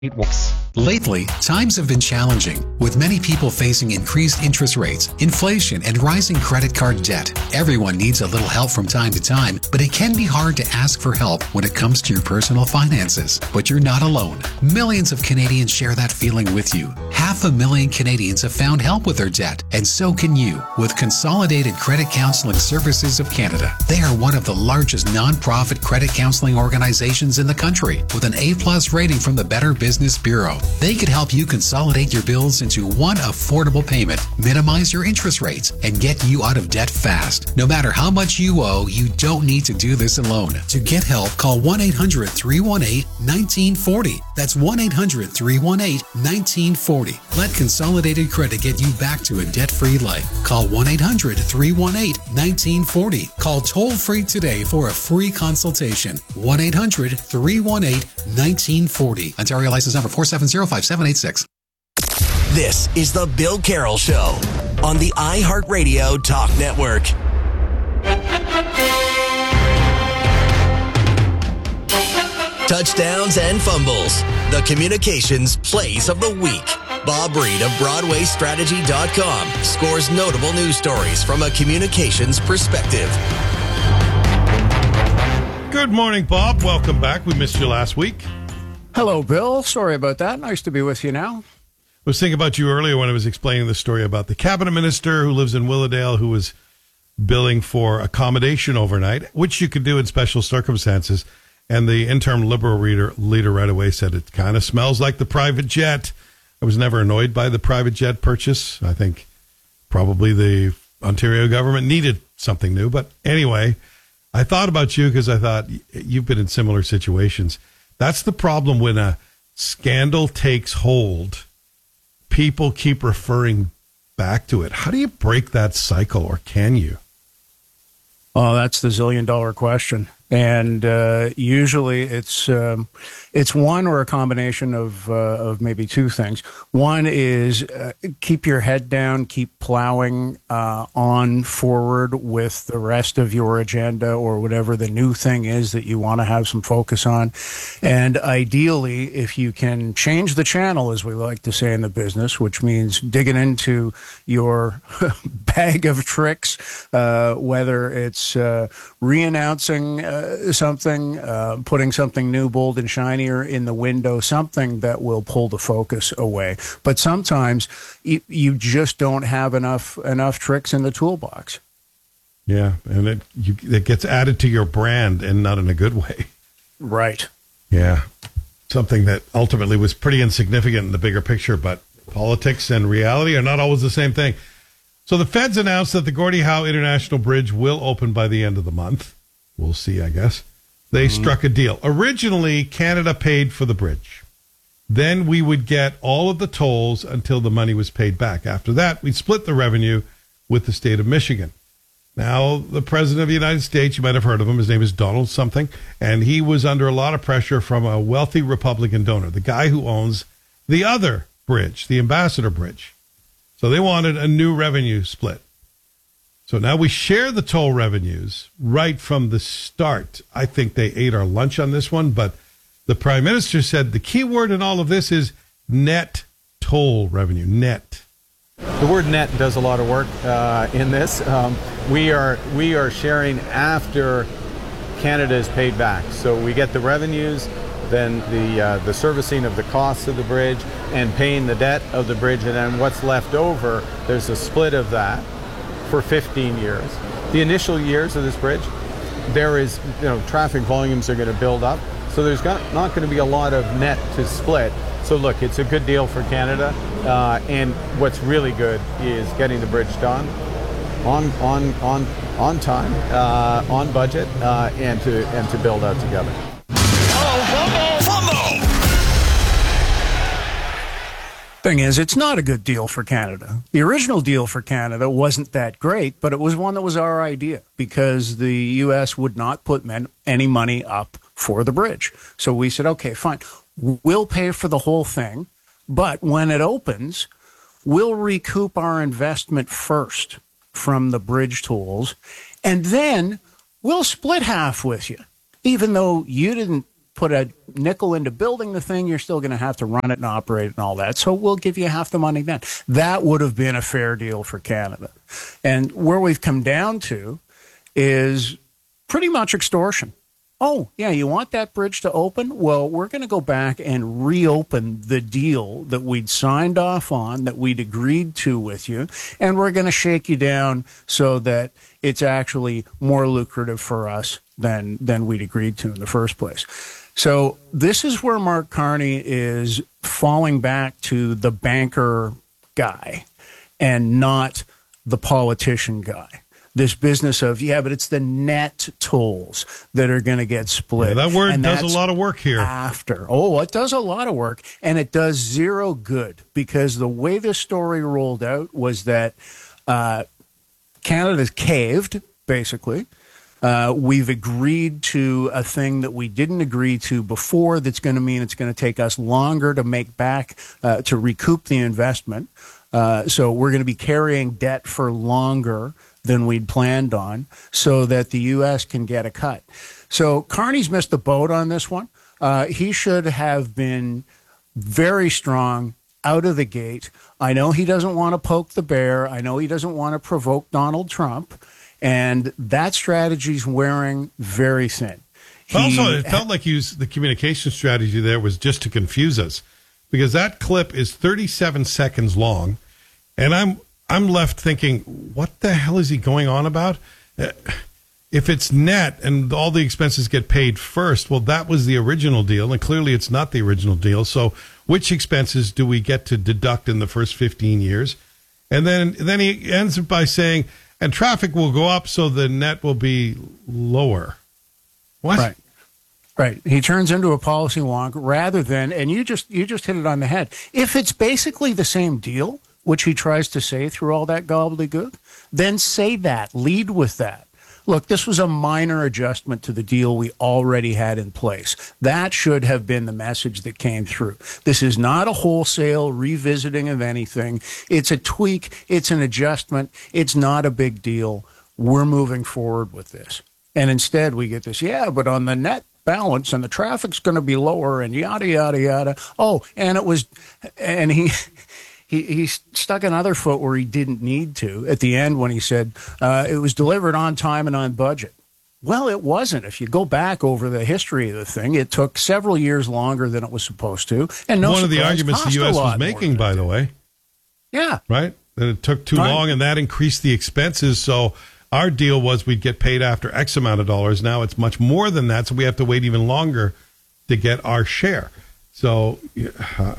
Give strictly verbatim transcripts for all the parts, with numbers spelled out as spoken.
It works. Lately, times have been challenging, with many people facing increased interest rates, inflation, and rising credit card debt. Everyone needs a little help from time to time, but it can be hard to ask for help when it comes to your personal finances. But you're not alone. Millions of Canadians share that feeling with you. Half a million Canadians have found help with their debt, and so can you with Consolidated Credit Counseling Services of Canada. They are one of the largest non-profit credit counseling organizations in the country, with an A-plus rating from the Better Business Bureau. They could help you consolidate your bills into one affordable payment, minimize your interest rates, and get you out of debt fast. No matter how much you owe, you don't need to do this alone. To get help, call one eight hundred, three one eight, one nine four zero. That's one eight hundred, three one eight, one nine four zero. Let Consolidated Credit get you back to a debt-free life. Call one eight hundred, three one eight, one nine four zero. Call toll-free today for a free consultation. one eight hundred, three one eight, one nine four zero. Ontario license number four seven zero five seven eight six. This is the Bill Carroll Show on the iHeartRadio Talk Network. Touchdowns and fumbles, the communications plays of the week. Bob Reed of Broadway Strategy dot com scores notable news stories from a communications perspective. Good morning, Bob. Welcome back. We missed you last week. Hello, Bill. Sorry about that. Nice to be with you now. I was thinking about you earlier when I was explaining the story about the cabinet minister who lives in Willowdale who was billing for accommodation overnight, which you could do in special circumstances. And the interim Liberal leader, leader right away said it kind of smells like the private jet. I was never annoyed by the private jet purchase. I think probably the Ontario government needed something new. But anyway, I thought about you because I thought you've been in similar situations. That's the problem when a scandal takes hold. People keep referring back to it. How do you break that cycle, or can you? Oh, that's the zillion dollar question. And uh, usually it's um, it's one or a combination of uh, of maybe two things. One is uh, keep your head down, keep plowing uh, on forward with the rest of your agenda or whatever the new thing is that you want to have some focus on. And ideally, if you can change the channel, as we like to say in the business, which means digging into your bag of tricks, uh, whether it's uh, re-announcing uh, something, uh, putting something new, bold, and shinier in the window, something that will pull the focus away. But sometimes you, you just don't have enough enough tricks in the toolbox. Yeah, and it you, it gets added to your brand, and not in a good way. Right. Yeah, something that ultimately was pretty insignificant in the bigger picture, but politics and reality are not always the same thing. So the feds announced that the Gordie Howe International Bridge will open by the end of the month. We'll see, I guess. They mm-hmm. struck a deal. Originally, Canada paid for the bridge. Then we would get all of the tolls until the money was paid back. After that, we'd split the revenue with the state of Michigan. Now, the President of the United States, you might have heard of him, his name is Donald something, and he was under a lot of pressure from a wealthy Republican donor, the guy who owns the other bridge, the Ambassador Bridge. So they wanted a new revenue split. So now we share the toll revenues right from the start. I think they ate our lunch on this one, but the Prime Minister said the key word in all of this is net toll revenue, net. The word net does a lot of work uh, in this. Um, we are we are sharing after Canada is paid back. So we get the revenues, then the uh, the servicing of the costs of the bridge, and paying the debt of the bridge, and then what's left over, there's a split of that for fifteen years. The initial years of this bridge, there is, you know, traffic volumes are going to build up, so there's got, not going to be a lot of net to split. So look, it's a good deal for Canada, uh, and what's really good is getting the bridge done on on on on time, uh, on budget, uh, and to and to build out together. Thing is, it's not a good deal for Canada. The original deal for Canada wasn't that great, but it was one that was our idea because the U S would not put men, any money up for the bridge. So we said, okay, fine. We'll pay for the whole thing, but when it opens, we'll recoup our investment first from the bridge tolls, and then we'll split half with you, even though you didn't put a nickel into building the thing, you're still going to have to run it and operate it and all that. So we'll give you half the money then. That would have been a fair deal for Canada. And where we've come down to is pretty much extortion. Oh, yeah, you want that bridge to open? Well, we're going to go back and reopen the deal that we'd signed off on, that we'd agreed to with you, and we're going to shake you down so that it's actually more lucrative for us than, than we'd agreed to in the first place. So this is where Mark Carney is falling back to the banker guy and not the politician guy. This business of, yeah, but it's the net tolls that are going to get split. Yeah, that word and does a lot of work here. After. Oh, it does a lot of work, and it does zero good, because the way this story rolled out was that uh, Canada's caved, basically. Uh, we've agreed to a thing that we didn't agree to before that's going to mean it's going to take us longer to make back, uh, to recoup the investment. Uh, so we're going to be carrying debt for longer than we'd planned on, so that the U S can get a cut. So Carney's missed the boat on this one. Uh, he should have been very strong out of the gate. I know he doesn't want to poke the bear. I know he doesn't want to provoke Donald Trump. And that strategy's wearing very thin. He, also, it felt like he was, the communication strategy there was just to confuse us, because that clip is thirty-seven seconds long, and I'm I'm left thinking, what the hell is he going on about? Uh, if it's net and all the expenses get paid first, well, that was the original deal, and clearly it's not the original deal. So which expenses do we get to deduct in the first fifteen years? And then, then he ends by saying, and traffic will go up, so the net will be lower. What? Right. Right. He turns into a policy wonk rather than, and you just you just hit it on the head. If it's basically the same deal, which he tries to say through all that gobbledygook, then say that. Lead with that. Look, this was a minor adjustment to the deal we already had in place. That should have been the message that came through. This is not a wholesale revisiting of anything. It's a tweak. It's an adjustment. It's not a big deal. We're moving forward with this. And instead we get this, yeah, but on the net balance and the traffic's going to be lower and yada, yada, yada. Oh, and it was, and he... He, he stuck another foot where he didn't need to at the end when he said uh, it was delivered on time and on budget. Well, it wasn't. If you go back over the history of the thing, it took several years longer than it was supposed to. And no one of the arguments the U S was making, by the way. Yeah. Right? That it took too Right. long, and that increased the expenses. So our deal was we'd get paid after X amount of dollars. Now it's much more than that, so we have to wait even longer to get our share. So... Uh,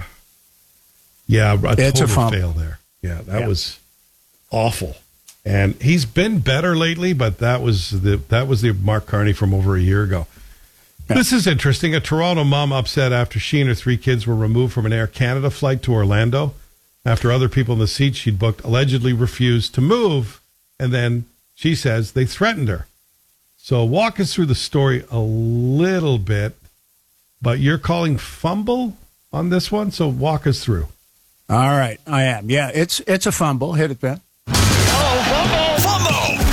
Yeah, a it's total a fail there. Yeah, that yeah. was awful. And he's been better lately, but that was the that was the Mark Carney from over a year ago. Yeah. This is interesting. A Toronto mom upset after she and her three kids were removed from an Air Canada flight to Orlando after other people in the seat she'd booked allegedly refused to move, and then she says they threatened her. So walk us through the story a little bit, but you're calling fumble on this one, so walk us through. All right, I am. Yeah, it's it's a fumble. Hit it, Ben. Oh, fumble! Fumble!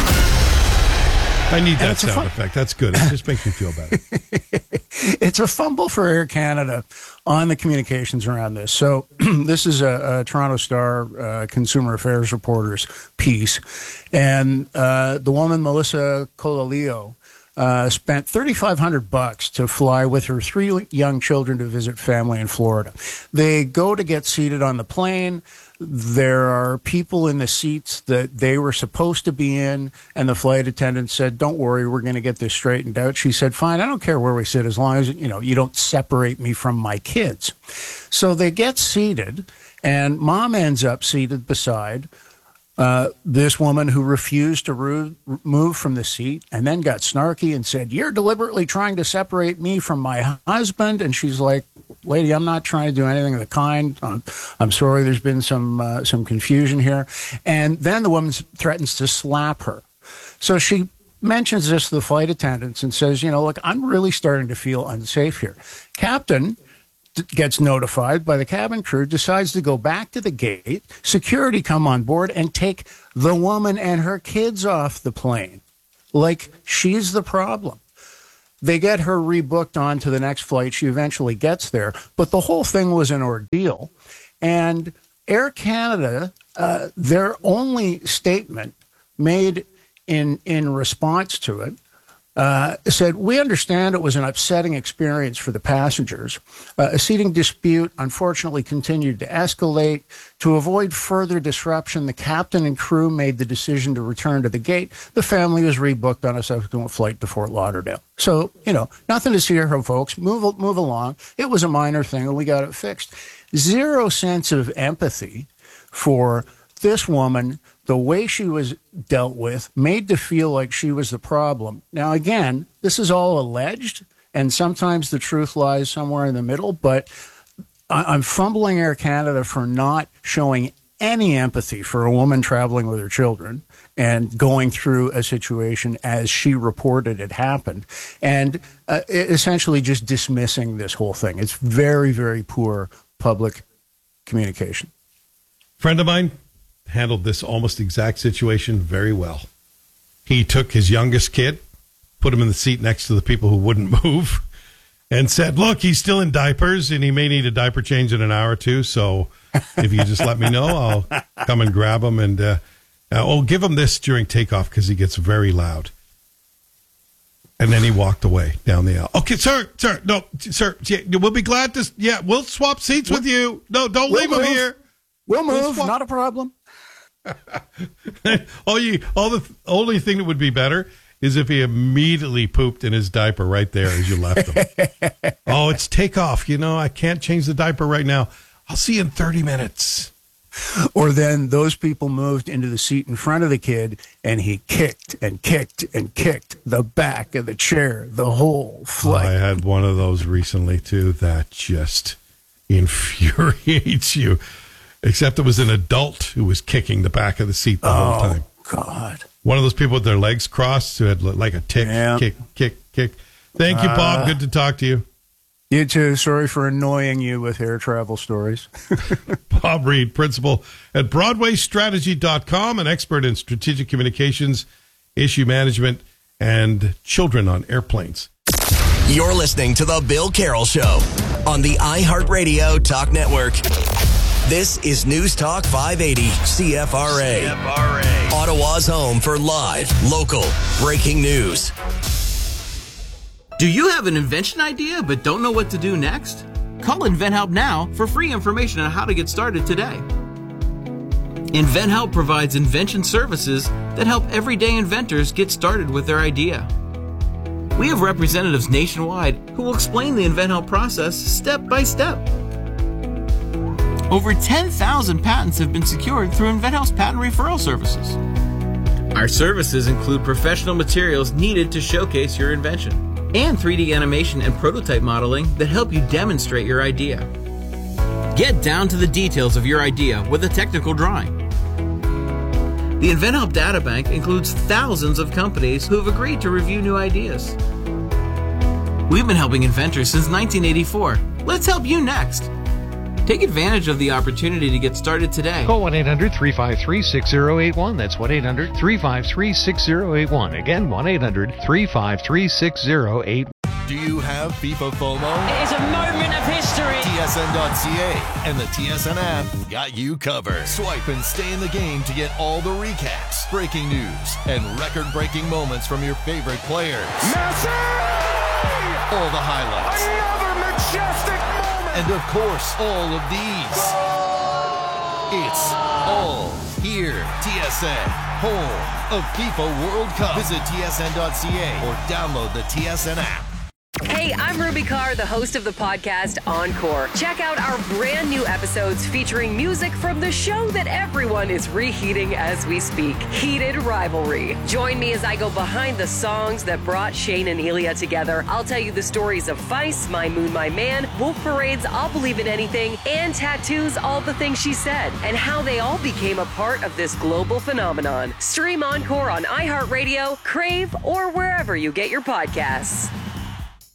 I need that it's a sound fun- effect. That's good. It just makes me feel better. It's a fumble for Air Canada on the communications around this. So this is a, a Toronto Star uh, Consumer Affairs reporter's piece. And uh, the woman, Melissa Colalio, Uh, spent thirty-five hundred bucks to fly with her three young children to visit family in Florida. They go to get seated on the plane. There are people in the seats that they were supposed to be in, and the flight attendant said, "Don't worry, we're going to get this straightened out." She said, "Fine, I don't care where we sit as long as, you know, you don't separate me from my kids." So they get seated, and mom ends up seated beside Uh, this woman who refused to ru- move from the seat, and then got snarky and said, "You're deliberately trying to separate me from my husband." And she's like, "Lady, I'm not trying to do anything of the kind. I'm, I'm sorry, there's been some uh, some confusion here." And then the woman threatens to slap her. So she mentions this to the flight attendants and says, "You know, look, I'm really starting to feel unsafe here." Captain gets notified by the cabin crew, decides to go back to the gate, security come on board and take the woman and her kids off the plane. Like she's the problem. They get her rebooked on to the next flight. She eventually gets there. But the whole thing was an ordeal. And Air Canada, uh, their only statement made in in response to it, uh, said, we understand it was an upsetting experience for the passengers. Uh, a seating dispute unfortunately continued to escalate. To avoid further disruption, the captain and crew made the decision to return to the gate. The family was rebooked on a subsequent flight to Fort Lauderdale. So, you know, nothing to see here, folks. Move, move along. It was a minor thing, and we got it fixed. Zero sense of empathy for this woman, the way she was dealt with, made to feel like she was the problem. Now, again, this is all alleged, and sometimes the truth lies somewhere in the middle, but I'm fumbling Air Canada for not showing any empathy for a woman traveling with her children and going through a situation as she reported it happened, and uh, essentially just dismissing this whole thing. It's very, very poor public communication. Friend of mine handled this almost exact situation very well. He took his youngest kid, put him in the seat next to the people who wouldn't move, and said, look, he's still in diapers, and he may need a diaper change in an hour or two, so if you just let me know, I'll come and grab him, and uh, I'll give him this during takeoff because he gets very loud. And then he walked away down the aisle. Okay, sir, sir, no, sir, yeah, we'll be glad to, yeah, we'll swap seats with you. No, don't we'll leave move. him here. We'll move, we'll not a problem. all you, all the only thing that would be better is if he immediately pooped in his diaper right there as you left him. Oh, it's takeoff. You know, I can't change the diaper right now. I'll see you in thirty minutes. Or then those people moved into the seat in front of the kid, and he kicked and kicked and kicked the back of the chair the whole flight. Oh, I had one of those recently, too, that just infuriates you. Except it was an adult who was kicking the back of the seat the oh, whole time. God. One of those people with their legs crossed who had like a tick, yeah. kick, kick, kick. Thank you, Bob. Uh, Good to talk to you. You too. Sorry for annoying you with air travel stories. Bob Reed, principal at Broadway Strategy dot com, an expert in strategic communications, issue management, and children on airplanes. You're listening to The Bill Carroll Show on the iHeartRadio Talk Network. This is News Talk five eighty C F R A. C F R A. Ottawa's home for live, local, breaking news. Do you have an invention idea but don't know what to do next? Call InventHelp now for free information on how to get started today. InventHelp provides invention services that help everyday inventors get started with their idea. We have representatives nationwide who will explain the InventHelp process step by step. Over ten thousand patents have been secured through InventHelp's patent referral services. Our services include professional materials needed to showcase your invention and three D animation and prototype modeling that help you demonstrate your idea. Get down to the details of your idea with a technical drawing. The InventHelp Databank includes thousands of companies who have agreed to review new ideas. We've been helping inventors since nineteen eighty-four. Let's help you next. Take advantage of the opportunity to get started today. Call one eight hundred three five three six zero eight one. That's one eight hundred three five three six zero eight one. Again, one eight hundred three five three six zero eight one. Do you have FIFA FOMO? It is a moment of history. T S N dot C A and the T S N app got you covered. Swipe and stay in the game to get all the recaps, breaking news, and record-breaking moments from your favorite players. Messi! All the highlights. Another majestic moment. And of course, all of these. It's all here. T S N, home of FIFA World Cup. Visit T S N dot C A or download the T S N app. Hey, I'm Ruby Carr, the host of the podcast Encore. Check out our brand new episodes featuring music from the show that everyone is reheating as we speak, Heated Rivalry. Join me as I go behind the songs that brought Shane and Elia together. I'll tell you the stories of Vice, My Moon, My Man, Wolf Parade's I'll Believe in Anything, and Tattoo's All the Things She Said, and how they all became a part of this global phenomenon. Stream Encore on iHeartRadio, Crave, or wherever you get your podcasts.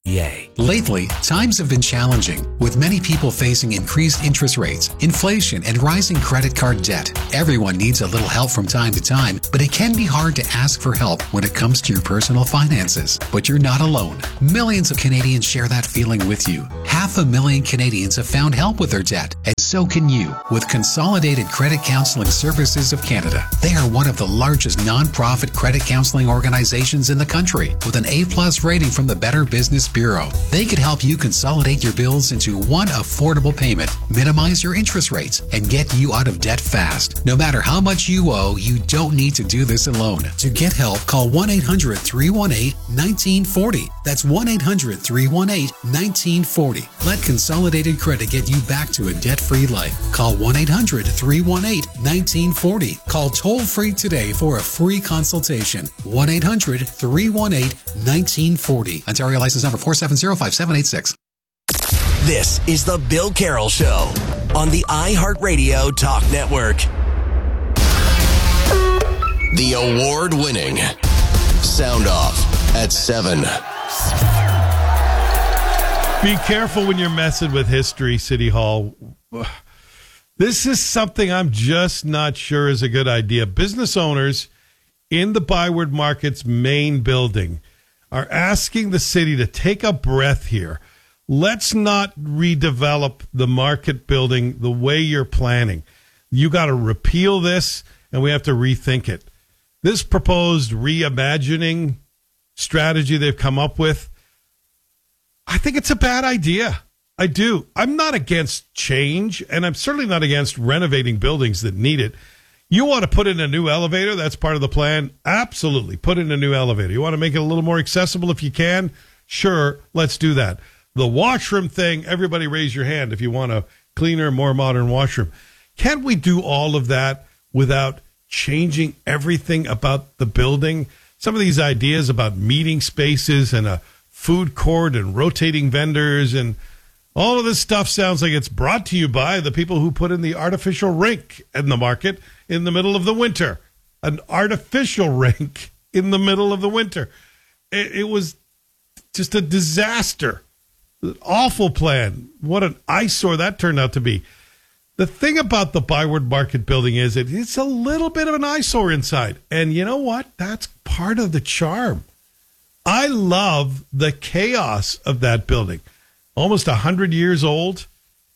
Yay. Lately, times have been challenging, with many people facing increased interest rates, inflation, and rising credit card debt. Everyone needs a little help from time to time, but it can be hard to ask for help when it comes to your personal finances. But you're not alone. Millions of Canadians share that feeling with you. Half a million Canadians have found help with their debt, and so can you with Consolidated Credit Counseling Services of Canada. They are one of the largest non-profit credit counseling organizations in the country, with an A-plus rating from the Better Business Bureau. They could help you consolidate your bills into one affordable payment, minimize your interest rates, and get you out of debt fast. No matter how much you owe, you don't need to do this alone. To get help, call one eight hundred, three one eight, one nine four zero. That's one eight hundred, three one eight, one nine four zero. Let Consolidated Credit get you back to a debt-free life. Call one eight hundred, three one eight, one nine four zero. Call toll-free today for a free consultation. one eight hundred, three one eight, one nine four zero. Ontario license number four seven zero, five seven eight six. This is the Bill Carroll Show on the iHeartRadio Talk Network. The award-winning Sound Off at seven. Be careful when you're messing with history, City Hall. This is something I'm just not sure is a good idea. Business owners in the Byward Market's main building are asking the city to take a breath here. Let's not redevelop the market building the way you're planning. You got to repeal this, and we have to rethink it. This proposed reimagining strategy they've come up with, I think it's a bad idea. I do. I'm not against change, and I'm certainly not against renovating buildings that need it. You want to put in a new elevator? That's part of the plan. Absolutely. Put in a new elevator. You want to make it a little more accessible if you can? Sure, let's do that. The washroom thing, everybody raise your hand if you want a cleaner, more modern washroom. Can't we do all of that without changing everything about the building? Some of these ideas about meeting spaces and a food court and rotating vendors and all of this stuff sounds like it's brought to you by the people who put in the artificial rink in the market in the middle of the winter. An artificial rink in the middle of the winter. It, it was just a disaster. An awful plan. What an eyesore that turned out to be. The thing about the Byward Market building is it, it's a little bit of an eyesore inside. And you know what? That's part of the charm. I love the chaos of that building. Almost one hundred years old.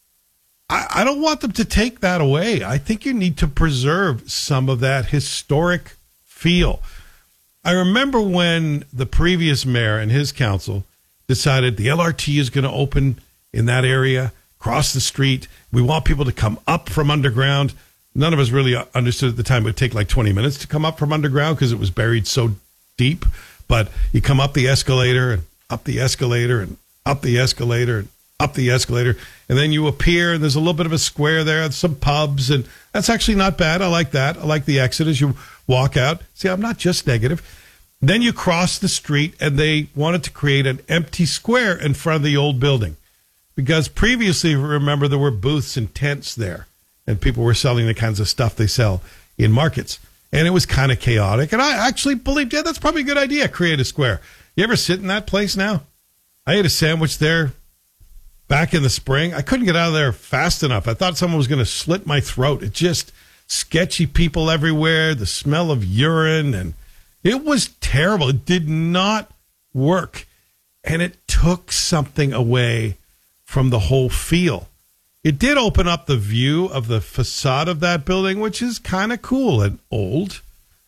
I, I don't want them to take that away. I think you need to preserve some of that historic feel. I remember when the previous mayor and his council decided the L R T is going to open in that area, across the street. We want people to come up from underground. None of us really understood at the time it would take like twenty minutes to come up from underground because it was buried so deep. But you come up the escalator and up the escalator and up the escalator and up the escalator, and then you appear, and there's a little bit of a square there, and some pubs, and that's actually not bad. I like that. I like the exit as you walk out. See, I'm not just negative. Then you cross the street, and they wanted to create an empty square in front of the old building, because previously, remember, there were booths and tents there, and people were selling the kinds of stuff they sell in markets, and it was kind of chaotic, and I actually believed, yeah, that's probably a good idea, create a square. You ever sit in that place now? I ate a sandwich there back in the spring. I couldn't get out of there fast enough. I thought someone was going to slit my throat. It just sketchy people everywhere, the smell of urine, and it was terrible. It did not work, and it took something away from the whole feel. It did open up the view of the facade of that building, which is kind of cool and old.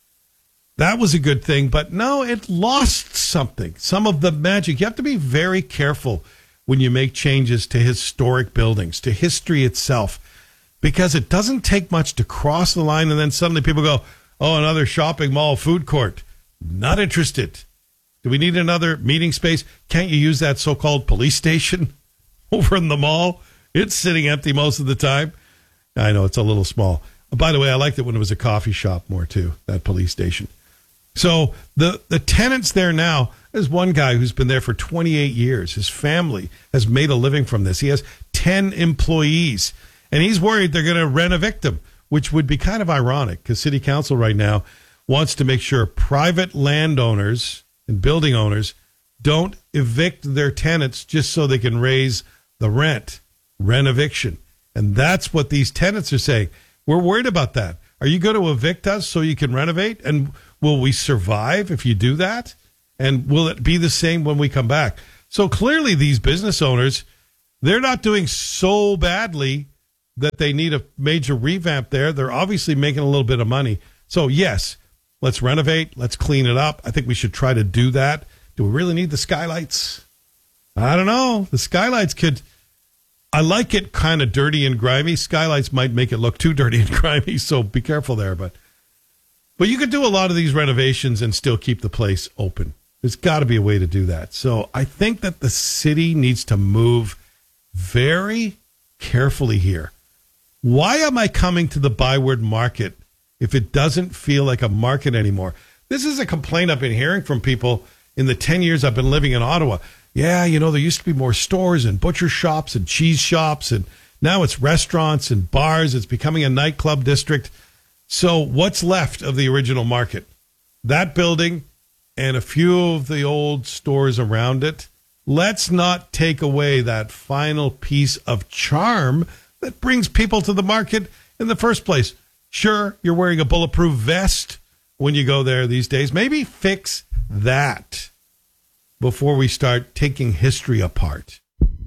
That was a good thing, but no, it lost something, some of the magic. You have to be very careful when you make changes to historic buildings, to history itself, because it doesn't take much to cross the line and then suddenly people go, oh, another shopping mall food court. Not interested. Do we need another meeting space? Can't you use that so-called police station over in the mall? It's sitting empty most of the time. I know, it's a little small. By the way, I liked it when it was a coffee shop more, too, that police station. So the, the tenants there now, there's one guy who's been there for twenty-eight years. His family has made a living from this. He has ten employees, and he's worried they're going to rent evict him, which would be kind of ironic because city council right now wants to make sure private landowners and building owners don't evict their tenants just so they can raise the rent, rent eviction. And that's what these tenants are saying. We're worried about that. Are you going to evict us so you can renovate? And will we survive if you do that? And will it be the same when we come back? So clearly these business owners, they're not doing so badly that they need a major revamp there. They're obviously making a little bit of money. So yes, let's renovate. Let's clean it up. I think we should try to do that. Do we really need the skylights? I don't know. The skylights could... I like it kind of dirty and grimy. Skylights might make it look too dirty and grimy, so be careful there. But but you could do a lot of these renovations and still keep the place open. There's got to be a way to do that. So I think that the city needs to move very carefully here. Why am I coming to the Byward Market if it doesn't feel like a market anymore? This is a complaint I've been hearing from people in the ten years I've been living in Ottawa. Yeah, you know, there used to be more stores and butcher shops and cheese shops, and now it's restaurants and bars. It's becoming a nightclub district. So what's left of the original market? That building and a few of the old stores around it. Let's not take away that final piece of charm that brings people to the market in the first place. Sure, you're wearing a bulletproof vest when you go there these days. Maybe fix that before we start taking history apart.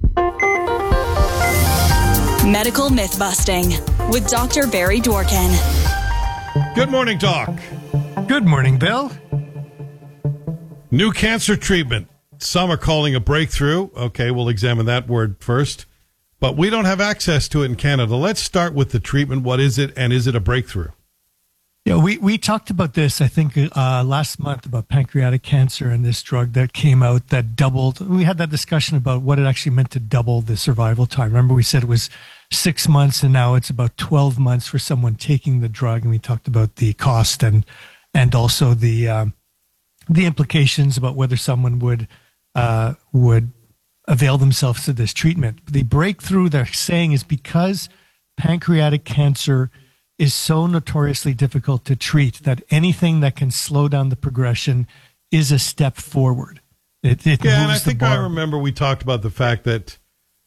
Medical myth busting with Doctor Barry Dworkin. Good morning, Doc. Good morning, Bill. New cancer treatment. Some are calling a breakthrough. Okay, we'll examine that word first. But we don't have access to it in Canada. Let's start with the treatment. What is it, and is it a breakthrough? Yeah, we, we talked about this, I think, uh, last month about pancreatic cancer and this drug that came out that doubled. We had that discussion about what it actually meant to double the survival time. Remember, we said it was six months, and now it's about twelve months for someone taking the drug. And we talked about the cost and and also the um, the implications about whether someone would uh, would avail themselves to this treatment. The breakthrough they're saying is because pancreatic cancer is so notoriously difficult to treat that anything that can slow down the progression is a step forward. It, it yeah, and I think I remember we talked about the fact that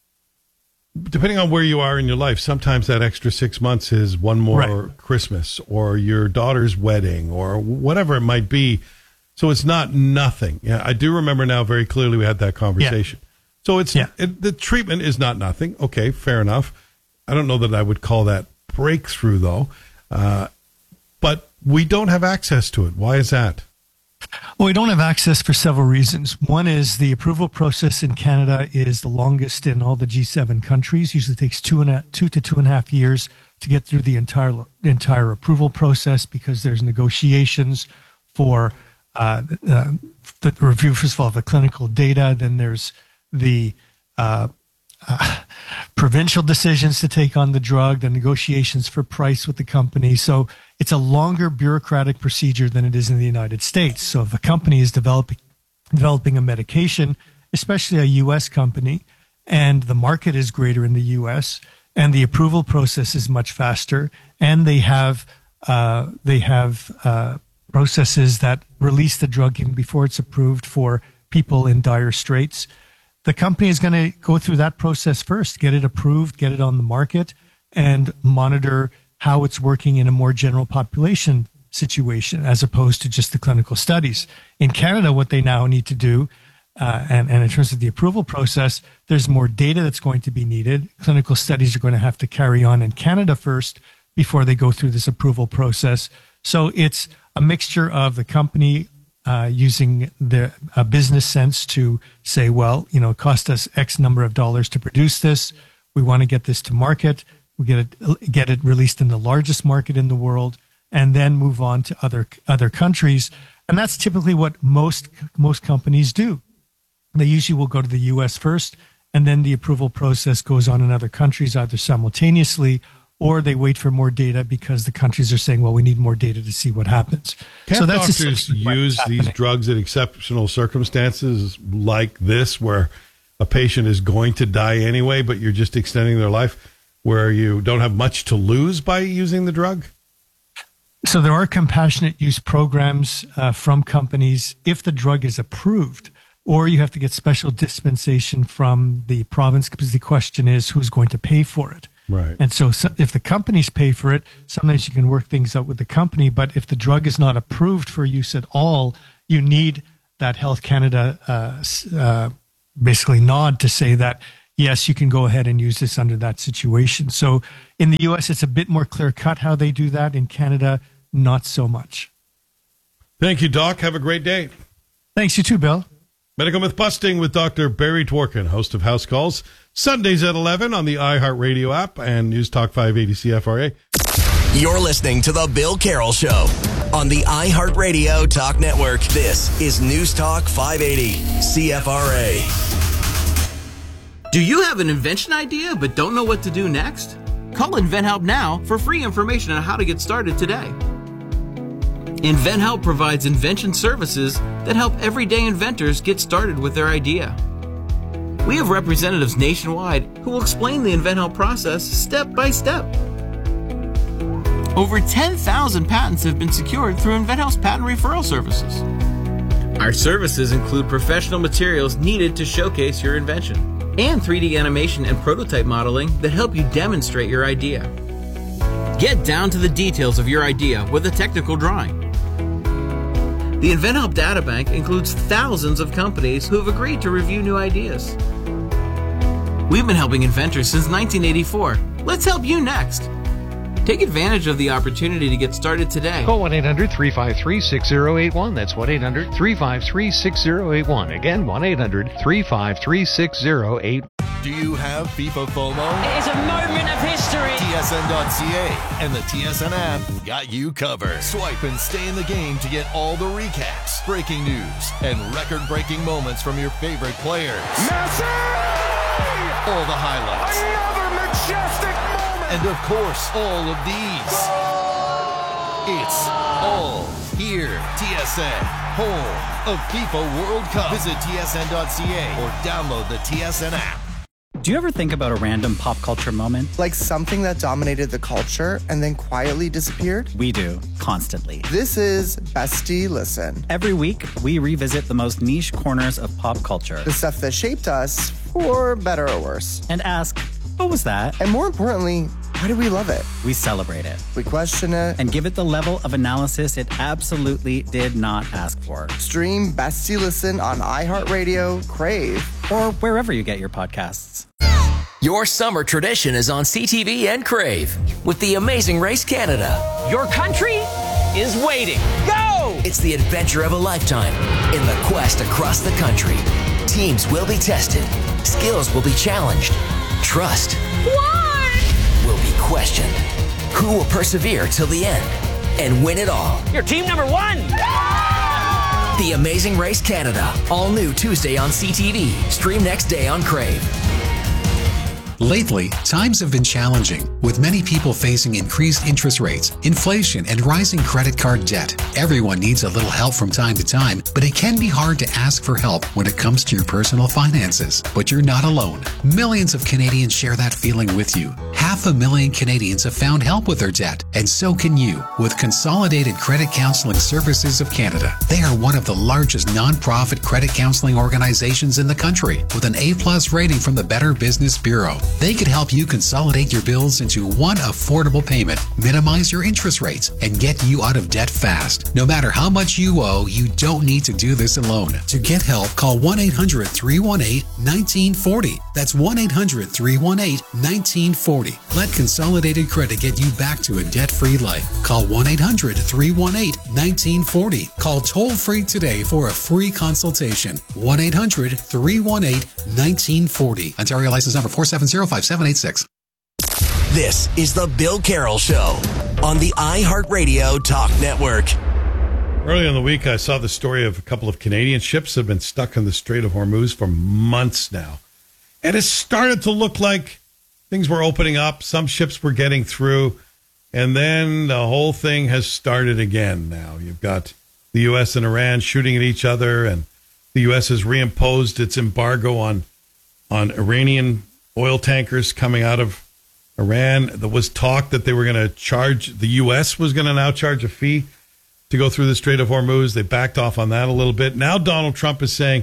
depending on where you are in your life, sometimes that extra six months is one more right. Christmas or your daughter's wedding or whatever it might be. So it's not nothing. Yeah, I do remember now very clearly we had that conversation. Yeah. So it's yeah. it, the treatment is not nothing. Okay, fair enough. I don't know that I would call that breakthrough, though. Uh, but we don't have access to it. Why is that? Well, we don't have access for several reasons. One is the approval process in Canada is the longest in all the G seven countries. Usually takes two and a, two to two and a half years to get through the entire entire approval process because there's negotiations for uh, uh, the review, first of all, of the clinical data. Then there's the uh, uh, provincial decisions to take on the drug, the negotiations for price with the company. So it's a longer bureaucratic procedure than it is in the United States. So if a company is developing developing a medication, especially a U S company, and the market is greater in the U S, and the approval process is much faster, and they have uh, they have uh, processes that release the drug even before it's approved for people in dire straits, the company is going to go through that process first, get it approved, get it on the market, and monitor how it's working in a more general population situation as opposed to just the clinical studies. In Canada, what they now need to do, uh, and, and in terms of the approval process, there's more data that's going to be needed. Clinical studies are going to have to carry on in Canada first before they go through this approval process. So it's a mixture of the company Uh, using the uh, business sense to say, well, you know, it cost us X number of dollars to produce this. We want to get this to market. We get it, get it released in the largest market in the world, and then move on to other other countries. And that's typically what most most companies do. They usually will go to the U S first, and then the approval process goes on in other countries either simultaneously, or they wait for more data because the countries are saying, well, we need more data to see what happens. Can't so that's doctors use these drugs in exceptional circumstances like this where a patient is going to die anyway, but you're just extending their life, where you don't have much to lose by using the drug? So there are compassionate use programs uh, from companies if the drug is approved. or you have to get special dispensation from the province, because the question is who's going to pay for it. Right. And so, so if the companies pay for it, sometimes you can work things out with the company. But if the drug is not approved for use at all, you need that Health Canada uh, uh, basically nod to say that, yes, you can go ahead and use this under that situation. So in the U S, it's a bit more clear cut how they do that. In Canada, not so much. Thank you, Doc. Have a great day. Thanks, you too, Bill. Medical Myth Busting with Doctor Barry Dworkin, host of House Calls, Sundays at eleven on the iHeartRadio app and News Talk five eighty C F R A. You're listening to The Bill Carroll Show on the iHeartRadio Talk Network. This is News Talk five eighty C F R A. Do you have an invention idea but don't know what to do next? Call InventHelp now for free information on how to get started today. InventHelp provides invention services that help everyday inventors get started with their idea. We have representatives nationwide who will explain the InventHelp process step by step. Over ten thousand patents have been secured through InventHelp's patent referral services. Our services include professional materials needed to showcase your invention and three D animation and prototype modeling that help you demonstrate your idea. Get down to the details of your idea with a technical drawing. The InventHelp Databank includes thousands of companies who have agreed to review new ideas. We've been helping inventors since nineteen eighty-four. Let's help you next. Take advantage of the opportunity to get started today. Call one eight hundred three five three six zero eight one. That's one eight hundred three five three six zero eight one. Again, one eight hundred three five three six zero eight one. Do you have FIFA FOMO? It is a moment of history. T S N dot C A and the T S N app got you covered. Swipe and stay in the game to get all the recaps, breaking news, and record-breaking moments from your favorite players. Messi! All the highlights. Another majestic moment! And of course, all of these. It's all here. T S N, home of FIFA World Cup. Visit T S N dot C A or download the T S N app. Do you ever think about a random pop culture moment? Like something that dominated the culture and then quietly disappeared? We do, constantly. This is Bestie Listen. Every week, we revisit the most niche corners of pop culture. The stuff that shaped us, for better or worse. And ask, what was that? And more importantly, why do we love it? We celebrate it. We question it. And give it the level of analysis it absolutely did not ask for. Stream Bestie Listen on iHeartRadio, Crave, or wherever you get your podcasts. Your summer tradition is on C T V and Crave with the Amazing Race Canada. Your country is waiting. Go! It's the adventure of a lifetime in the quest across the country. Teams will be tested. Skills will be challenged. Trust What? will be questioned. Who will persevere till the end and win it all? You're team number one. The Amazing Race Canada. All new Tuesday on C T V. Stream next day on Crave. Lately, times have been challenging, with many people facing increased interest rates, inflation, and rising credit card debt. Everyone needs a little help from time to time, but it can be hard to ask for help when it comes to your personal finances. But you're not alone. Millions of Canadians share that feeling with you. Half a million Canadians have found help with their debt, and so can you with Consolidated Credit Counseling Services of Canada. They are one of the largest nonprofit credit counseling organizations in the country, with an A-plus rating from the Better Business Bureau. They could help you consolidate your bills into one affordable payment, minimize your interest rates, and get you out of debt fast. No matter how much you owe, you don't need to do this alone. To get help, call one eight hundred three one eight one nine four zero. That's one eight hundred three one eight one nine four zero. Let Consolidated Credit get you back to a debt-free life. Call one eight hundred three one eight one nine four zero. Call toll-free today for a free consultation. one eight hundred three one eight one nine four zero. Ontario license number four seven zero five seven eight six. This is The Bill Carroll Show on the iHeartRadio Talk Network. Early in the week, I saw the story of a couple of Canadian ships that have been stuck in the Strait of Hormuz for months now. And it started to look like things were opening up. Some ships were getting through. And then the whole thing has started again now. You've got the U S and Iran shooting at each other, and the U S has reimposed its embargo on, on Iranian oil tankers coming out of Iran. There was talk that they were going to charge, the U S was going to now charge a fee to go through the Strait of Hormuz. They backed off on that a little bit. Now Donald Trump is saying,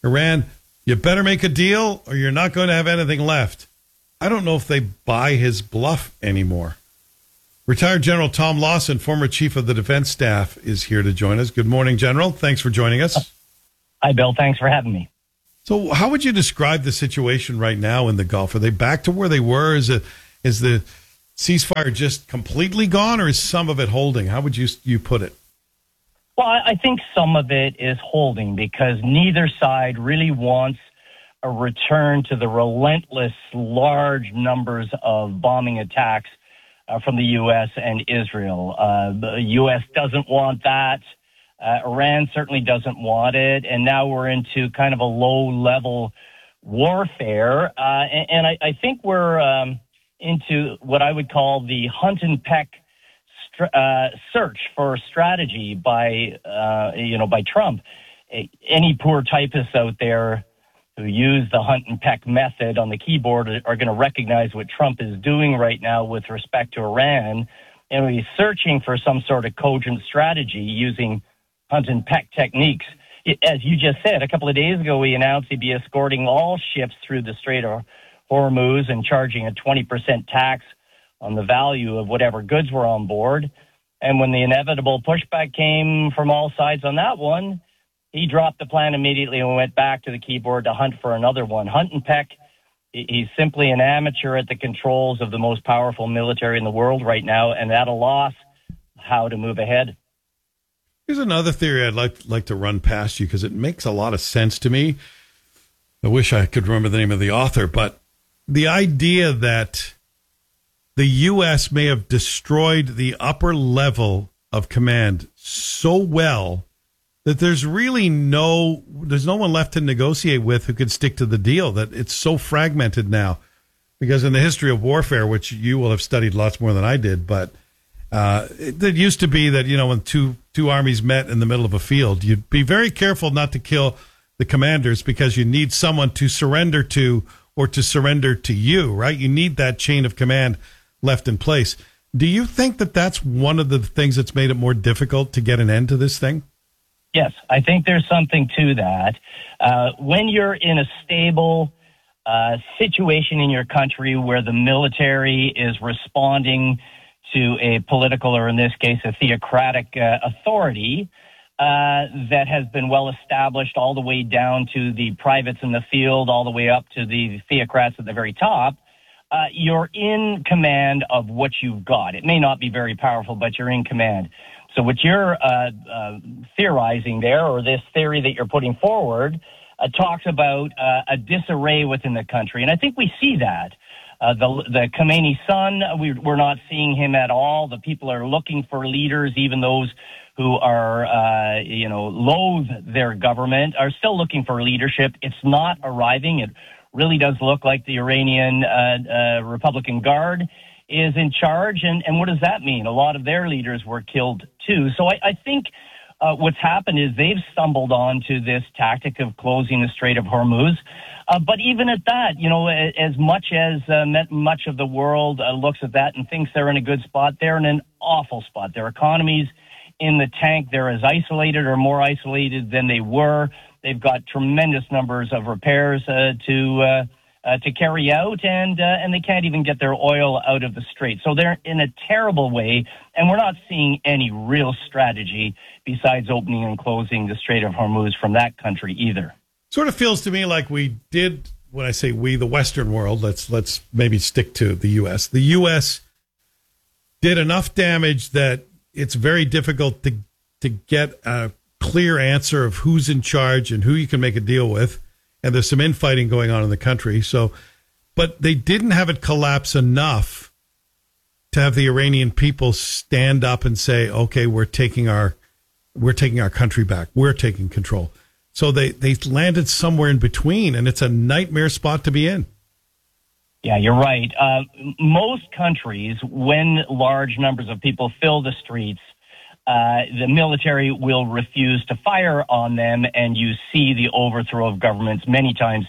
Iran, you better make a deal or you're not going to have anything left. I don't know if they buy his bluff anymore. Retired General Tom Lawson, former chief of the defense staff, is here to join us. Good morning, General. Thanks for joining us. Hi, Bill. Thanks for having me. So how would you describe the situation right now in the Gulf? Are they back to where they were? Is it, is the ceasefire just completely gone, or is some of it holding? How would you you put it? Well, I think some of it is holding because neither side really wants a return to the relentless large numbers of bombing attacks uh, from the U S and Israel. Uh, the U S doesn't want that. Uh, Iran certainly doesn't want it. And now we're into kind of a low-level warfare. Uh, and and I, I think we're um, into what I would call the hunt and peck uh, search for strategy by, uh, you know, by Trump. Any poor typists out there who use the hunt and peck method on the keyboard are going to recognize what Trump is doing right now with respect to Iran. And he's searching for some sort of cogent strategy using hunt and peck techniques. As you just said, a couple of days ago, we announced he'd be escorting all ships through the Strait of Hormuz and charging a twenty percent tax on the value of whatever goods were on board. And when the inevitable pushback came from all sides on that one, he dropped the plan immediately and went back to the keyboard to hunt for another one. Hunt and peck, he's simply an amateur at the controls of the most powerful military in the world right now, and at a loss how to move ahead. Here's another theory I'd like like to run past you because it makes a lot of sense to me. I wish I could remember the name of the author, but the idea that the U S may have destroyed the upper level of command so well that there's really no there's no one left to negotiate with who could stick to the deal, that it's so fragmented now. Because in the history of warfare, which you will have studied lots more than I did, but Uh, it, it used to be that, you know, when two two armies met in the middle of a field, you'd be very careful not to kill the commanders because you need someone to surrender to or to surrender to you, right? You need that chain of command left in place. Do you think that that's one of the things that's made it more difficult to get an end to this thing? Yes, I think there's something to that. Uh, when you're in a stable uh, situation in your country where the military is responding to a political, or in this case, a theocratic uh, authority uh, that has been well established all the way down to the privates in the field, all the way up to the theocrats at the very top, uh, you're in command of what you've got. It may not be very powerful, but you're in command. So what you're uh, uh, theorizing there, or this theory that you're putting forward, uh, talks about uh, a disarray within the country. And I think we see that. Uh, the the Khomeini son, we, we're not seeing him at all. The people are looking for leaders, even those who are, uh, you know, loathe their government, are still looking for leadership. It's not arriving. It really does look like the Iranian uh, uh, Republican Guard is in charge. And, and what does that mean? A lot of their leaders were killed, too. So I, I think uh, what's happened is they've stumbled onto this tactic of closing the Strait of Hormuz. Uh, but even at that, you know, as much as uh, much of the world uh, looks at that and thinks they're in a good spot, they're in an awful spot. Their economy's in the tank. They're as isolated or more isolated than they were. They've got tremendous numbers of repairs uh, to uh, uh, to carry out, and uh, and they can't even get their oil out of the strait. So they're in a terrible way, and we're not seeing any real strategy besides opening and closing the Strait of Hormuz from that country either. Sort of feels to me like we did, when I say we, the Western world, let's let's maybe stick to the U S. The U S did enough damage that it's very difficult to to get a clear answer of who's in charge and who you can make a deal with. And there's some infighting going on in the country. So, but they didn't have it collapse enough to have the Iranian people stand up and say, okay, we're taking our we're taking our country back. We're taking control. So they, they landed somewhere in between, and it's a nightmare spot to be in. Yeah, you're right. Uh, most countries, when large numbers of people fill the streets, uh, the military will refuse to fire on them, and you see the overthrow of governments many times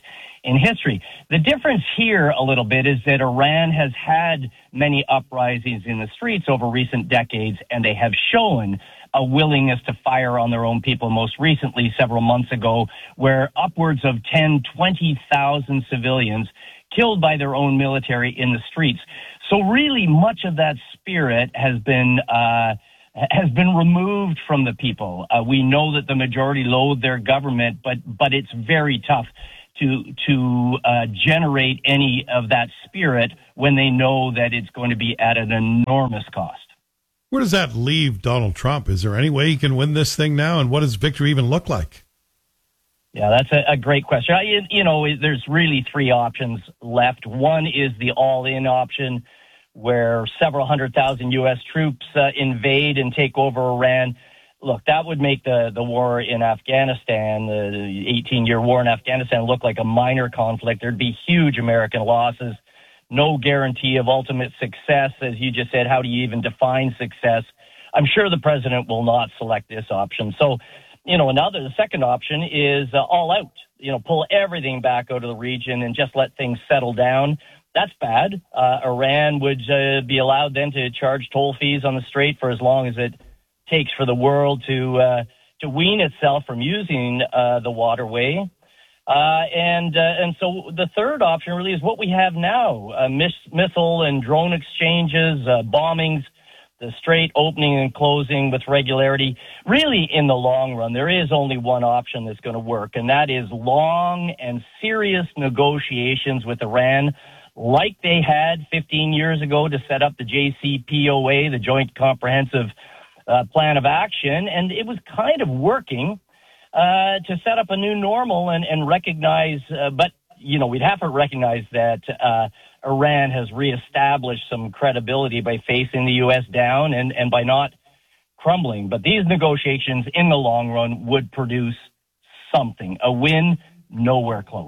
in history. The difference here a little bit is that Iran has had many uprisings in the streets over recent decades, and they have shown a willingness to fire on their own people, most recently several months ago, where upwards of ten, twenty thousand civilians killed by their own military in the streets. So really much of that spirit has been uh, has been removed from the people. Uh, we know that the majority loathe their government, but but it's very tough to to uh, generate any of that spirit when they know that it's going to be at an enormous cost. Where does that leave Donald Trump? Is there any way he can win this thing now? And what does victory even look like? Yeah, that's a, a great question. I, you know, there's really three options left. One is the all-in option, where several hundred thousand U S troops uh, invade and take over Iran. Look, that would make the, the war in Afghanistan, the eighteen-year war in Afghanistan, look like a minor conflict. There'd be huge American losses. No guarantee of ultimate success. As you just said, how do you even define success? I'm sure the president will not select this option. So, you know, another, the second option is uh, all out, you know, pull everything back out of the region and just let things settle down. That's bad. Uh, Iran would uh, be allowed then to charge toll fees on the strait for as long as it takes for the world to, uh, to wean itself from using uh, the waterway. Uh, and, uh, and so the third option really is what we have now, uh, miss, missile and drone exchanges, uh, bombings, the strait opening and closing with regularity. Really, in the long run, there is only one option that's going to work, and that is long and serious negotiations with Iran, like they had fifteen years ago to set up the J C P O A, the Joint Comprehensive uh, Plan of Action, and it was kind of working. Uh, to set up a new normal and, and recognize, uh, but, you know, we'd have to recognize that uh, Iran has reestablished some credibility by facing the U S down and, and by not crumbling. But these negotiations in the long run would produce something. A win, nowhere close.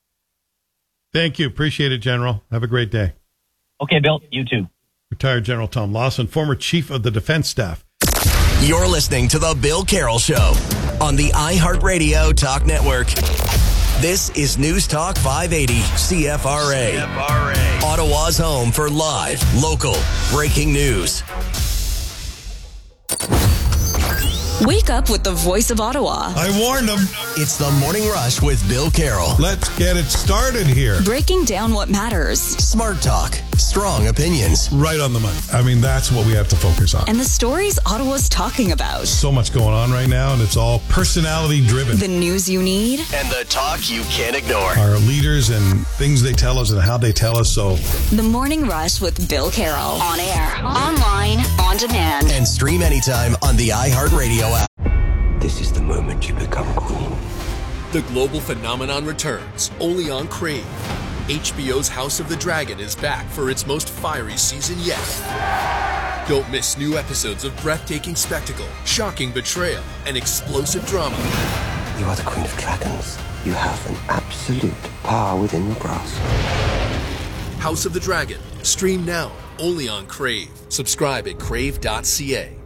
Thank you. Appreciate it, General. Have a great day. Okay, Bill. You too. Retired General Tom Lawson, former Chief of the Defense Staff. You're listening to The Bill Carroll Show on the iHeartRadio Talk Network. This is News Talk five eighty C F R A. C F R A. Ottawa's home for live, local, breaking news. Wake up with the voice of Ottawa. I warned them. It's the Morning Rush with Bill Carroll. Let's get it started here. Breaking down what matters. Smart talk, strong opinions. Right on the money. I mean, that's what we have to focus on. And the stories Ottawa's talking about. So much going on right now, and it's all personality driven. The news you need. And the talk you can't ignore. Our leaders and things they tell us and how they tell us so. The Morning Rush with Bill Carroll. On air, online, on demand. And stream anytime on the iHeartRadio app. This is the moment you become queen. The global phenomenon returns, only on Crave. H B O's House of the Dragon is back for its most fiery season yet. Don't miss new episodes of breathtaking spectacle, shocking betrayal, and explosive drama. You are the Queen of Dragons. You have an absolute power within your grasp. House of the Dragon. Stream now, only on Crave. Subscribe at crave dot c a.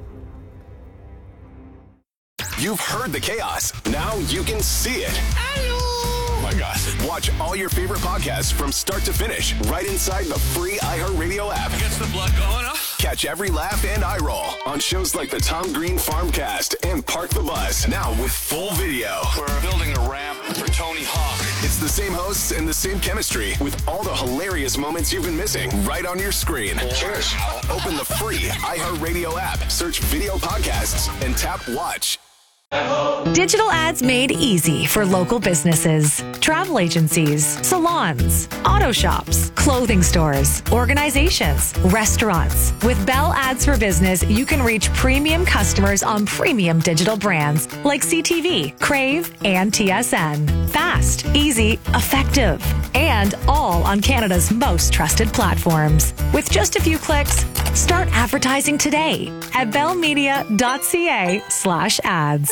You've heard the chaos. Now you can see it. Oh my gosh. Watch all your favorite podcasts from start to finish right inside the free iHeartRadio app. Gets the blood going, huh? Catch every laugh and eye roll on shows like the Tom Green Farmcast and Park the Bus. Now with full video. We're building a ramp for Tony Hawk. It's the same hosts and the same chemistry with all the hilarious moments you've been missing right on your screen. Cheers. Open the free iHeartRadio app, search video podcasts, and tap watch. Digital ads made easy for local businesses, travel agencies, salons, auto shops, clothing stores, organizations, restaurants. With Bell Ads for Business, you can reach premium customers on premium digital brands like C T V, Crave, and T S N. Fast, easy, effective, and all on Canada's most trusted platforms. With just a few clicks, start advertising today at bellmedia.ca slash ads.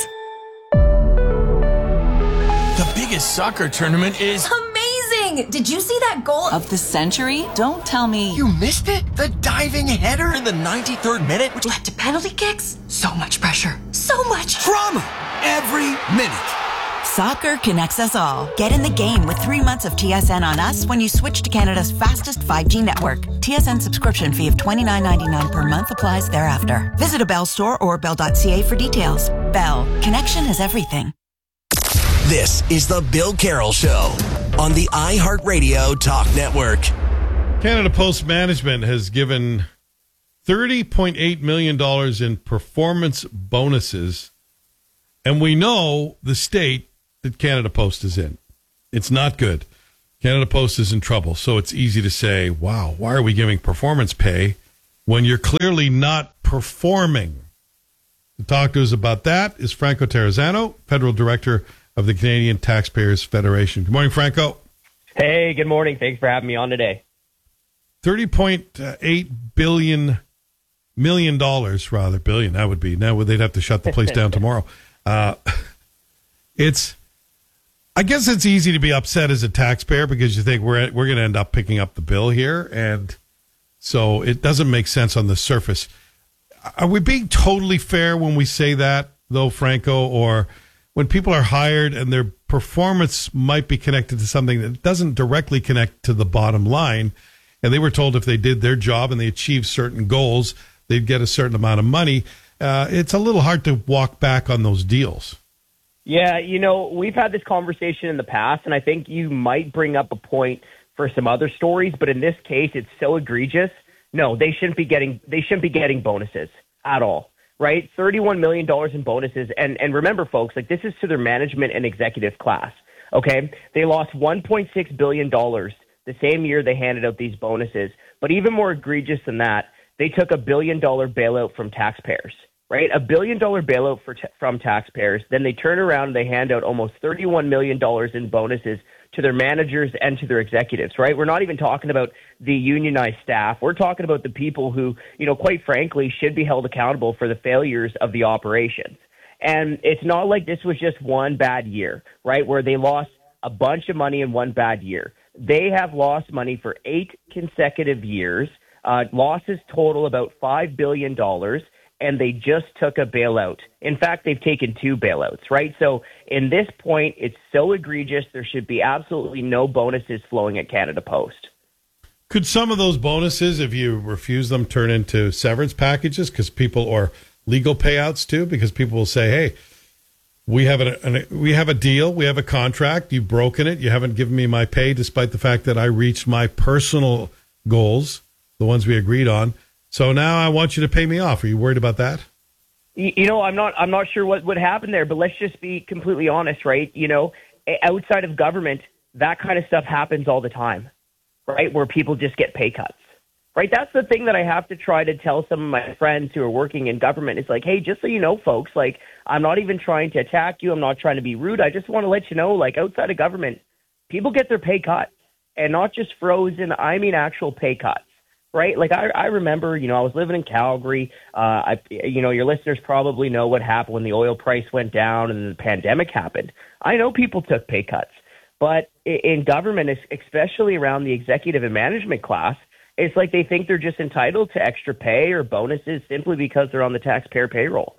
The biggest soccer tournament is amazing! Did you see that goal of the century? Don't tell me you missed it? The diving header in the ninety-third minute, which led to penalty kicks? So much pressure. So much drama every minute. Soccer connects us all. Get in the game with three months of T S N on us when you switch to Canada's fastest five G network. T S N subscription fee of twenty-nine ninety-nine per month applies thereafter. Visit a Bell store or bell dot c a for details. Bell. Connection is everything. This is the Bill Carroll Show on the iHeartRadio Talk Network. Canada Post Management has given thirty point eight million dollars in performance bonuses, and we know the state that Canada Post is in. It's not good. Canada Post is in trouble, so it's easy to say, wow, why are we giving performance pay when you're clearly not performing? To talk to us about that is Franco Terrazzano, Federal Director of the Canadian Taxpayers Federation. Good morning, Franco. Hey, good morning. Thanks for having me on today. thirty point eight billion million dollars, rather billion. That would be now. They'd have to shut the place down tomorrow. Uh, it's. I guess it's easy to be upset as a taxpayer because you think we're we're going to end up picking up the bill here, and so it doesn't make sense on the surface. Are we being totally fair when we say that, though, Franco, or when people are hired and their performance might be connected to something that doesn't directly connect to the bottom line, and they were told if they did their job and they achieved certain goals, they'd get a certain amount of money? Uh, it's a little hard to walk back on those deals. Yeah, you know, we've had this conversation in the past, and I think you might bring up a point for some other stories, but in this case, it's so egregious. No, they shouldn't be getting they shouldn't be getting bonuses at all, right? thirty-one million dollars in bonuses, and and remember, folks, like this is to their management and executive class. Okay, they lost one point six billion dollars the same year they handed out these bonuses, but even more egregious than that, they took a billion dollar bailout from taxpayers. Right, a billion dollar bailout for t- from taxpayers. Then they turn around and they hand out almost thirty-one million dollars in bonuses to their managers and to their executives. Right, we're not even talking about the unionized staff. We're talking about the people who, you know, quite frankly, should be held accountable for the failures of the operations. And it's not like this was just one bad year, right, where they lost a bunch of money in one bad year. They have lost money for eight consecutive years. Uh, losses total about five billion dollars. And they just took a bailout. In fact, they've taken two bailouts, right? So in this point, it's so egregious, there should be absolutely no bonuses flowing at Canada Post. Could some of those bonuses, if you refuse them, turn into severance packages because people, or legal payouts too? Because people will say, hey, we have a, an, we have a deal, we have a contract, you've broken it, you haven't given me my pay despite the fact that I reached my personal goals, the ones we agreed on. So now I want you to pay me off. Are you worried about that? You know, I'm not. I'm not sure what would happen there, but let's just be completely honest, right? You know, outside of government, that kind of stuff happens all the time, right? Where people just get pay cuts, right? That's the thing that I have to try to tell some of my friends who are working in government. It's like, hey, just so you know, folks, like I'm not even trying to attack you. I'm not trying to be rude. I just want to let you know, like outside of government, people get their pay cut, and not just frozen. I mean, actual pay cuts. Right? Like I, I remember, you know, I was living in Calgary. Uh, I, you know, your listeners probably know what happened when the oil price went down and the pandemic happened. I know people took pay cuts, but in government, especially around the executive and management class, it's like they think they're just entitled to extra pay or bonuses simply because they're on the taxpayer payroll.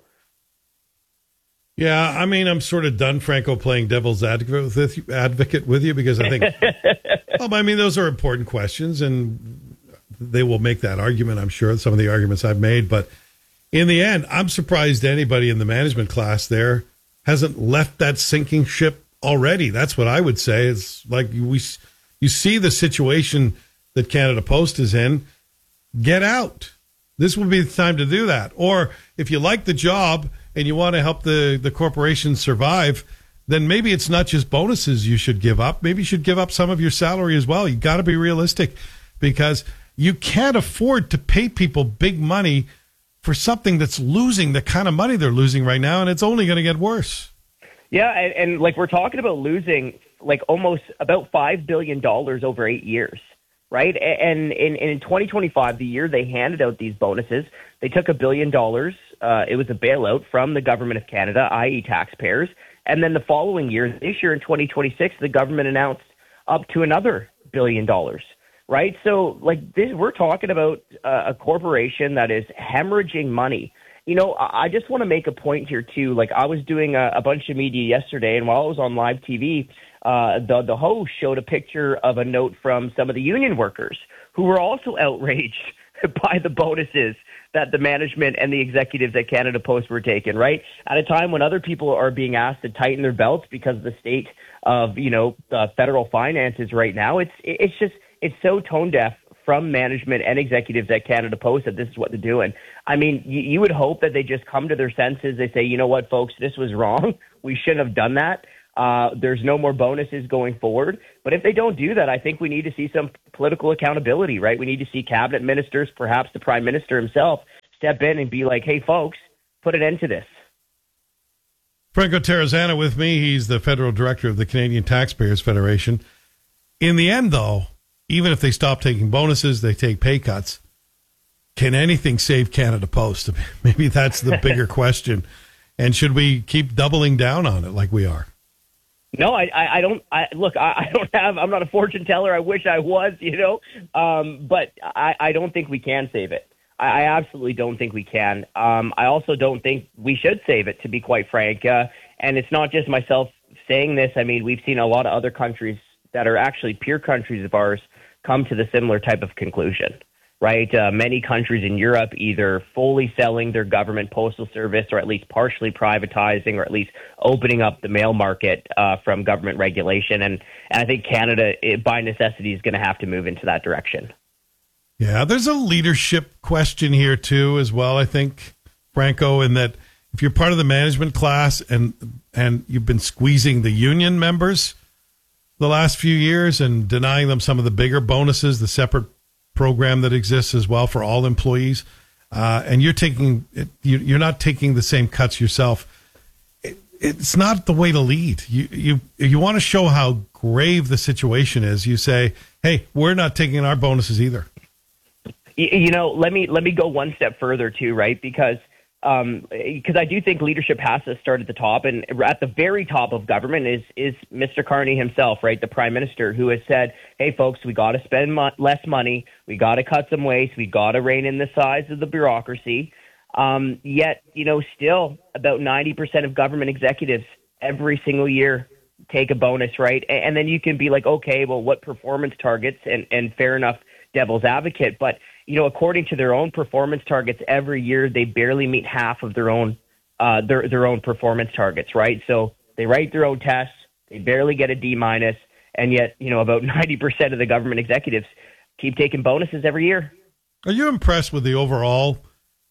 Yeah, I mean, I'm sort of done, Franco, playing devil's advocate with you, advocate with you because I think, well, I mean, those are important questions, and they will make that argument, I'm sure, some of the arguments I've made. But in the end, I'm surprised anybody in the management class there hasn't left that sinking ship already. That's what I would say. It's like we, you see the situation that Canada Post is in, get out. This would be the time to do that. Or if you like the job and you want to help the, the corporation survive, then maybe it's not just bonuses you should give up. Maybe you should give up some of your salary as well. You got to be realistic because you can't afford to pay people big money for something that's losing the kind of money they're losing right now, and it's only going to get worse. Yeah, and, and like we're talking about losing like almost about five billion dollars over eight years, right? And in, in twenty twenty-five, the year they handed out these bonuses, they took a billion dollars. Uh, it was a bailout from the government of Canada, that is taxpayers. And then the following year, this year in twenty twenty-six, the government announced up to another billion dollars. right? So, like, this, we're talking about uh, a corporation that is hemorrhaging money. You know, I, I just want to make a point here, too. Like, I was doing a, a bunch of media yesterday, and while I was on live T V, uh, the, the host showed a picture of a note from some of the union workers who were also outraged by the bonuses that the management and the executives at Canada Post were taking, right? At a time when other people are being asked to tighten their belts because of the state of, you know, uh, federal finances right now, it's it's just, it's so tone deaf from management and executives at Canada Post that this is what they're doing. I mean, you, you would hope that they just come to their senses. They say, you know what, folks, this was wrong. We shouldn't have done that. Uh, there's no more bonuses going forward. But if they don't do that, I think we need to see some political accountability, right? We need to see cabinet ministers, perhaps the prime minister himself, step in and be like, hey, folks, put an end to this. Franco Terrazzano with me. He's the federal director of the Canadian Taxpayers Federation. In the end, though, even if they stop taking bonuses, they take pay cuts, can anything save Canada Post? Maybe that's the bigger question. And should we keep doubling down on it like we are? No, I, I, I don't. I, look, I, I don't have. I'm not a fortune teller. I wish I was, you know. Um, but I, I don't think we can save it. I, I absolutely don't think we can. Um, I also don't think we should save it, to be quite frank. Uh, and it's not just myself saying this. I mean, we've seen a lot of other countries that are actually peer countries of ours come to the similar type of conclusion. Right? Uh, many countries in Europe either fully selling their government postal service or at least partially privatizing or at least opening up the mail market uh, from government regulation. And, and I think Canada, it, by necessity, is going to have to move into that direction. Yeah, there's a leadership question here, too, as well, I think, Franco, in that if you're part of the management class and and you've been squeezing the union members the last few years and denying them some of the bigger bonuses, the separate program that exists as well for all employees, uh, and you're taking you, you're not taking the same cuts yourself. It, it's not the way to lead. You you you want to show how grave the situation is. You say, "Hey, we're not taking our bonuses either." You, you know, let me let me go one step further too, right? Because um, because I do think leadership has to start at the top, and at the very top of government is is Mister Carney himself, right, the Prime Minister, who has said, "Hey, folks, we got to spend mo- less money, we got to cut some waste, we got to rein in the size of the bureaucracy." Um, yet, you know, still about ninety percent of government executives every single year take a bonus, right? And, and then you can be like, okay, well, what performance targets? And and fair enough, devil's advocate, but you know, according to their own performance targets, every year they barely meet half of their own uh, their their own performance targets, right? So they write their own tests, they barely get a D minus, and yet, you know, about ninety percent of the government executives keep taking bonuses every year. Are you impressed with the overall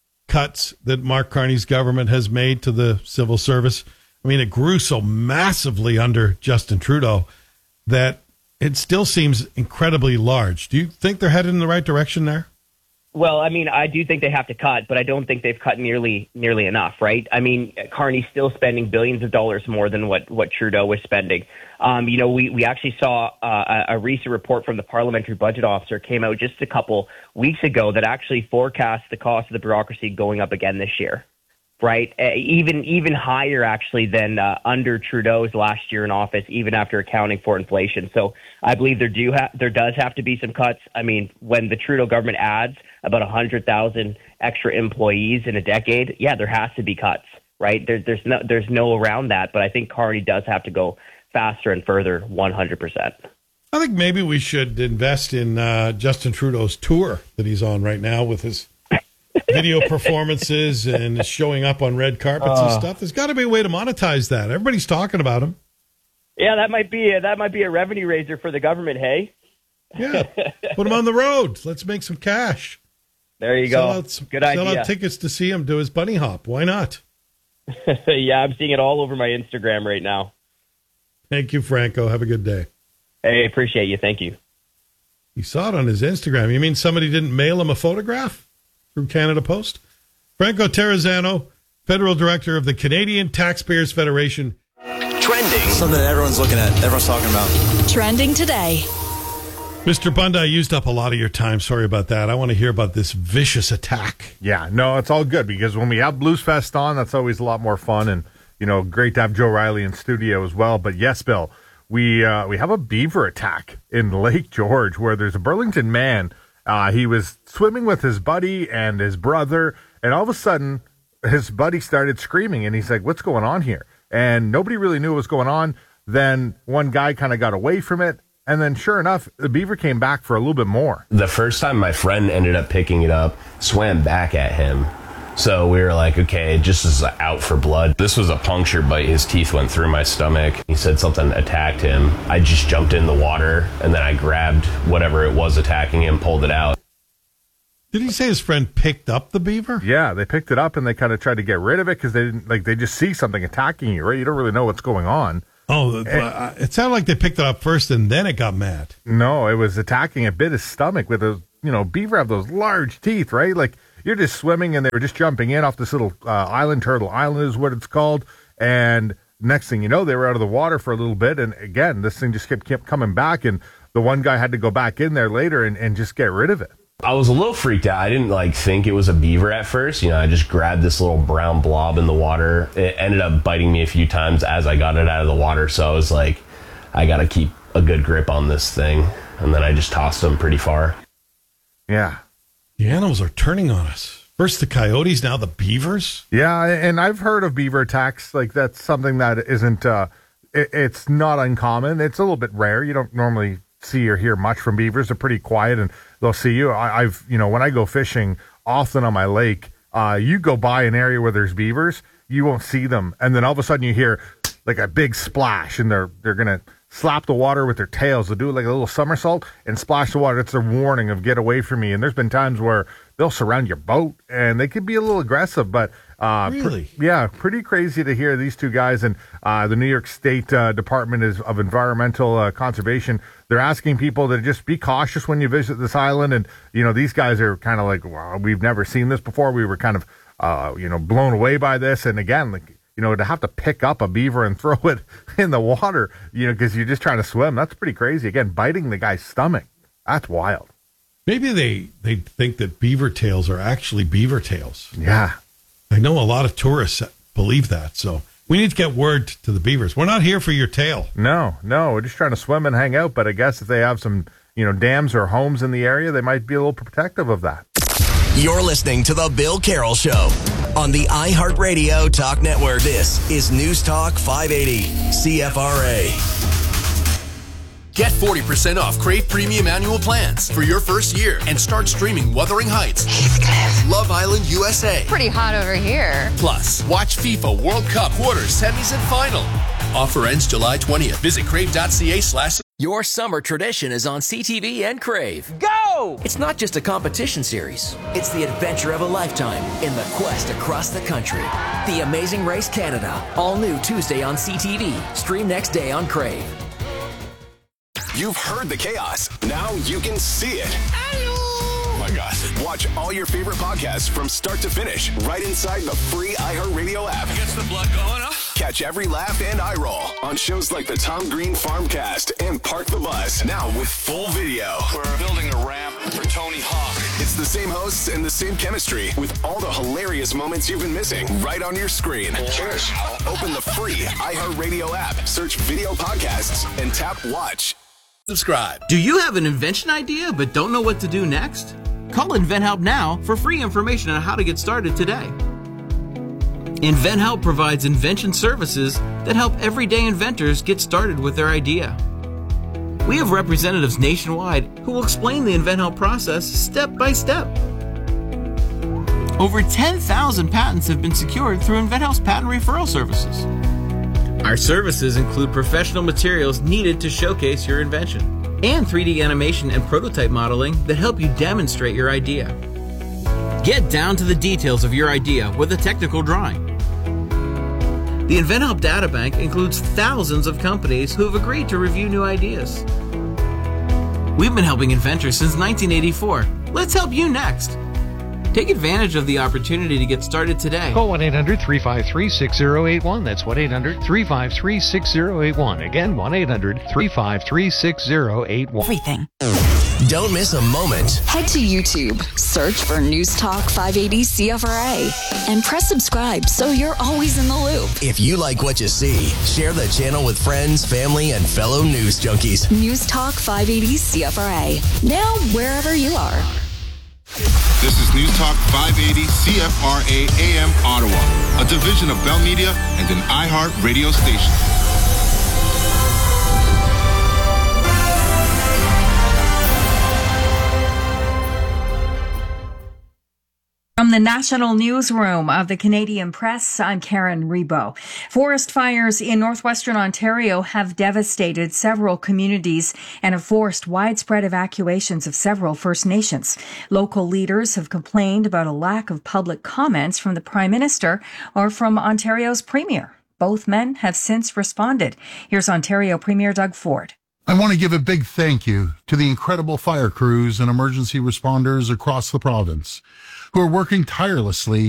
cuts that Mark Carney's government has made to the civil service? I mean, it grew so massively under Justin Trudeau that it still seems incredibly large. Do you think they're headed in the right direction there? Well, I mean, I do think they have to cut, but I don't think they've cut nearly nearly enough, right? I mean, Carney's still spending billions of dollars more than what, what Trudeau was spending. Um, you know, we, we actually saw uh, a, a recent report from the Parliamentary Budget Officer came out just a couple weeks ago that actually forecast the cost of the bureaucracy going up again this year, right? Uh, even even higher, actually, than uh, under Trudeau's last year in office, even after accounting for inflation. So I believe there do ha- there does have to be some cuts. I mean, when the Trudeau government adds about one hundred thousand extra employees in a decade, yeah, there has to be cuts, right? There, there's no there's no around that, but I think Carney does have to go faster and further, one hundred percent. I think maybe we should invest in uh, Justin Trudeau's tour that he's on right now with his video performances and showing up on red carpets uh, and stuff. There's got to be a way to monetize that. Everybody's talking about him. Yeah, that might be a, that might be a revenue raiser for the government, hey? Yeah, put him on the road. Let's make some cash. There you sell go. Out some, Good idea. Sell out tickets to see him do his bunny hop. Why not? Yeah, I'm seeing it all over my Instagram right now. Thank you, Franco. Have a good day. Hey, appreciate you. Thank you. You saw it on his Instagram. You mean somebody didn't mail him a photograph through Canada Post? Franco Terrazzano, Federal Director of the Canadian Taxpayers Federation. Trending. Something that everyone's looking at, everyone's talking about. Trending today. Mister Bunda, I used up a lot of your time. Sorry about that. I want to hear about this vicious attack. Yeah, no, it's all good because when we have Blues Fest on, that's always a lot more fun. And, you know, great to have Joe Riley in studio as well. But yes, Bill, we uh, we have a beaver attack in Lake George where there's a Burlington man. Uh, he was swimming with his buddy and his brother, and all of a sudden, his buddy started screaming, and he's like, what's going on here? And nobody really knew what was going on. Then one guy kind of got away from it, and then sure enough, the beaver came back for a little bit more. The first time my friend ended up picking it up, swam back at him. So we were like, okay, it just is out for blood. This was a puncture bite. His teeth went through my stomach. He said something attacked him. I just jumped in the water, and then I grabbed whatever it was attacking him, pulled it out. Did he say his friend picked up the beaver? Yeah, they picked it up, and they kind of tried to get rid of it because they didn't, like, they just see something attacking you, right? You don't really know what's going on. Oh, and, it sounded like they picked it up first, and then it got mad. No, it was attacking. It bit his stomach with those, you know, beaver have those large teeth, right? Like, you're just swimming, and they were just jumping in off this little uh, island. Turtle Island is what it's called. And next thing you know, they were out of the water for a little bit. And again, this thing just kept, kept coming back. And the one guy had to go back in there later and, and just get rid of it. I was a little freaked out. I didn't like think it was a beaver at first. You know, I just grabbed this little brown blob in the water. It ended up biting me a few times as I got it out of the water. So I was like, I got to keep a good grip on this thing. And then I just tossed him pretty far. Yeah. The animals are turning on us. First the coyotes, now the beavers. Yeah, and I've heard of beaver attacks. Like, that's something that isn't, uh, it, it's not uncommon. It's a little bit rare. You don't normally see or hear much from beavers. They're pretty quiet, and they'll see you. I, I've, you know, when I go fishing often on my lake, uh, you go by an area where there's beavers, you won't see them. And then all of a sudden you hear like a big splash, and they're, they're going to slap the water with their tails. They'll do like a little somersault and splash the water. That's their warning of get away from me. And there's been times where they'll surround your boat, and they can be a little aggressive, but uh, really, pr- yeah, pretty crazy to hear these two guys. And uh, the New York State uh, Department is, of Environmental uh, Conservation, they're asking people to just be cautious when you visit this island. And, you know, these guys are kind of like, wow, we've never seen this before. We were kind of, uh, you know, blown away by this. And again, like, you know, to have to pick up a beaver and throw it in the water, you know, because you're just trying to swim, that's pretty crazy. Again, biting the guy's stomach, that's wild. Maybe they, they think that beaver tails are actually beaver tails. Yeah. I know a lot of tourists believe that, so we need to get word to the beavers. We're not here for your tail. No, no, we're just trying to swim and hang out, but I guess if they have some, you know, dams or homes in the area, they might be a little protective of that. You're listening to The Bill Carroll Show on the iHeartRadio Talk Network. This is News Talk five eighty C F R A. Get forty percent off Crave Premium Annual Plans for your first year and start streaming Wuthering Heights, Heathcliff, Love Island U S A. Pretty hot over here. Plus, watch FIFA World Cup quarters, semis, and final. Offer ends July twentieth. Visit crave.ca slash. Your summer tradition is on C T V and Crave. Go! It's not just a competition series. It's the adventure of a lifetime in the quest across the country. The Amazing Race Canada. All new Tuesday on C T V. Stream next day on Crave. You've heard the chaos. Now you can see it. Oh my God. Watch all your favorite podcasts from start to finish right inside the free iHeartRadio app. Gets the blood going, huh? Catch every laugh and eye roll on shows like the Tom Green Farmcast and Park the Bus. Now with full video. We're building a ramp for Tony Hawk. It's the same hosts and the same chemistry with all the hilarious moments you've been missing right on your screen. Cheers. Open the free iHeartRadio app, search video podcasts, and tap watch. Subscribe. Do you have an invention idea but don't know what to do next? Call InventHelp now for free information on how to get started today. InventHelp provides invention services that help everyday inventors get started with their idea. We have representatives nationwide who will explain the InventHelp process step by step. Over ten thousand patents have been secured through InventHelp's patent referral services. Our services include professional materials needed to showcase your invention and three D animation and prototype modeling that help you demonstrate your idea. Get down to the details of your idea with a technical drawing. The InventHelp Databank includes thousands of companies who have agreed to review new ideas. We've been helping inventors since nineteen eighty-four. Let's help you next. Take advantage of the opportunity to get started today. Call one eight hundred three five three six zero eight one. That's one eight hundred three five three six zero eight one. Again, one eight hundred three five three six zero eight one. Everything. Don't miss a moment. Head to YouTube, search for News Talk five eighty C F R A, and press subscribe so you're always in the loop. If you like what you see, share the channel with friends, family, and fellow news junkies. News Talk five eighty C F R A. Now, wherever you are. This is News Talk five eighty C F R A A M Ottawa, a division of Bell Media and an iHeart radio station. From the National Newsroom of the Canadian Press, I'm Karen Rebo. Forest fires in northwestern Ontario have devastated several communities and have forced widespread evacuations of several First Nations. Local leaders have complained about a lack of public comments from the Prime Minister or from Ontario's Premier. Both men have since responded. Here's Ontario Premier Doug Ford. I want to give a big thank you to the incredible fire crews and emergency responders across the province who are working tirelessly